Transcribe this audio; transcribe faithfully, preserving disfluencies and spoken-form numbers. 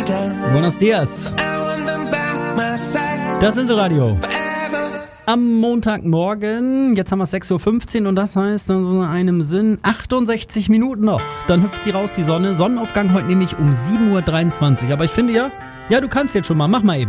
Buenos dias. Das Insel-Radio. Am Montagmorgen, jetzt haben wir sechs Uhr fünfzehn und das heißt in einem Sinn achtundsechzig Minuten noch. Dann hüpft sie raus, die Sonne. Sonnenaufgang heute nämlich um sieben Uhr dreiundzwanzig. Aber ich finde ja, ja, du kannst jetzt schon mal, mach mal eben.